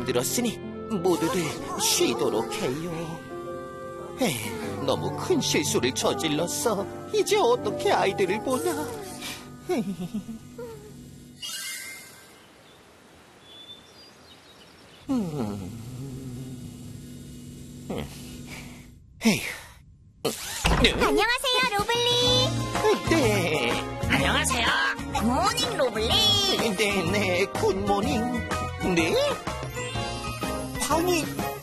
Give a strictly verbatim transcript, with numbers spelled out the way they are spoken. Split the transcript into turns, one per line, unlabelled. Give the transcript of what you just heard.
잠들었으니 모두들 쉬도록 해요. 에이, 너무 큰 실수를 저질렀어. 이제 어떻게 아이들을 보냐. 음. 에휴.
안녕하세요, 로블리.
네.
안녕하세요. 굿모닝, 로블리.
네, 네, 굿모닝. 네? 방이